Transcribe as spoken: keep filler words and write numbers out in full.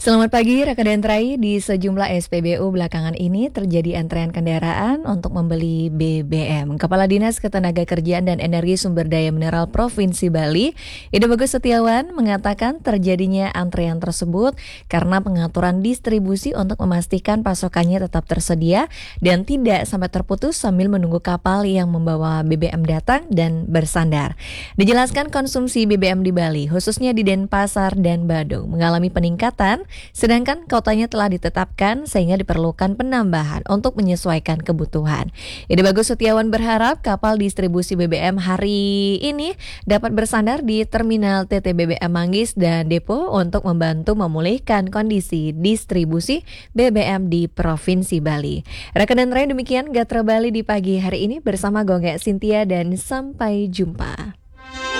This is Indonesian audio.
Selamat pagi rekan dan trai, di sejumlah S P B U belakangan ini terjadi antrean kendaraan untuk membeli B B M. Kepala Dinas Ketenagakerjaan dan Energi Sumber Daya Mineral Provinsi Bali, Ida Bagus Setiawan, mengatakan terjadinya antrean tersebut karena pengaturan distribusi untuk memastikan pasokannya tetap tersedia dan tidak sampai terputus sambil menunggu kapal yang membawa B B M datang dan bersandar. Dijelaskan konsumsi B B M di Bali, khususnya di Denpasar dan Badung, mengalami peningkatan, sedangkan kotanya telah ditetapkan sehingga diperlukan penambahan untuk menyesuaikan kebutuhan. Ida Bagus Setiawan berharap kapal distribusi B B M hari ini dapat bersandar di Terminal T T B B M Manggis dan Depo untuk membantu memulihkan kondisi distribusi B B M di Provinsi Bali. Rekan dan rekan, demikian Gatra Bali di pagi hari ini bersama Gonggek Cynthia dan sampai jumpa.